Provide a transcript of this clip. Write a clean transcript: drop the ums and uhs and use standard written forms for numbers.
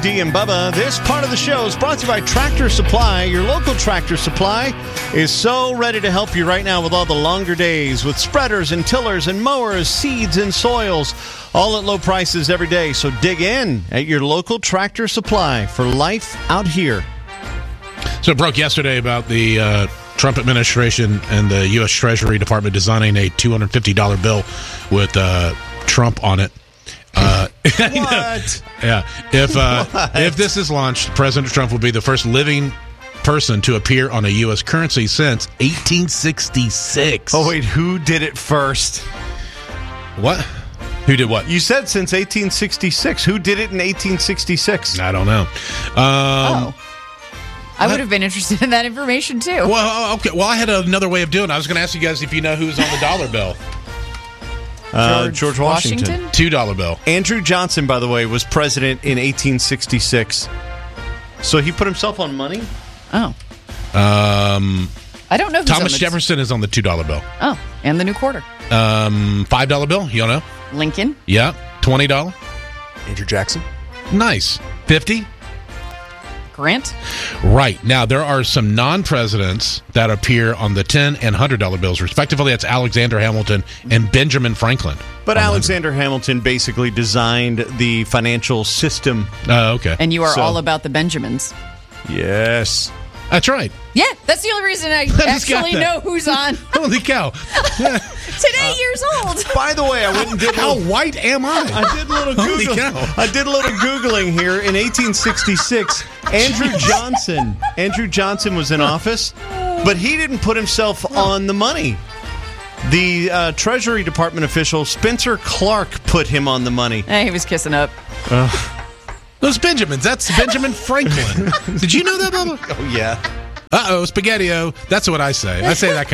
D and Bubba. This part of the show is brought to you by Tractor Supply. Your local Tractor Supply is so ready to help you right now with all the longer days, with spreaders and tillers and mowers, seeds and soils, all at low prices every day. So dig in at your local Tractor Supply for life out here. So it broke yesterday about the Trump administration and the U.S. Treasury Department designing a $250 bill with Trump on it. What? Yeah. If this is launched, President Trump will be the first living person to appear on a U.S. currency since 1866. Oh, wait, who did it first? What? Who did what? You said since 1866. Who did it in 1866? I don't know. I would have been interested in that information, too. Well, okay. Well, I had another way of doing it. I was going to ask you guys if you know who's on the dollar bill. George Washington. $2 bill. Andrew Johnson, by the way, was president in 1866. So he put himself on money? Oh. I don't know who's Thomas on the Jefferson is on the $2 bill. Oh, and the new quarter. $5 bill? You don't know? Lincoln. Yeah. $20? Andrew Jackson. Nice. $50? Grant. Right. Now, there are some non-presidents that appear on the $10 and $100 bills, respectively. That's Alexander Hamilton and Benjamin Franklin. But Alexander Hamilton basically designed the financial system. Okay. And you are all about the Benjamins. Yes. That's right. Yeah, that's the only reason I actually know who's on. Holy cow. Today years old. By the way, I went and did How white am I? I did a little Holy Googling. cow. I did a little Googling here. In 1866, Andrew Johnson was in office, but he didn't put himself on the money. The Treasury Department official, Spencer Clark, put him on the money. He was kissing up. Those Benjamins. That's Benjamin Franklin. Did you know that, Bubba? Oh, yeah. Uh-oh, Spaghetti-O. That's what I say. I say that kind of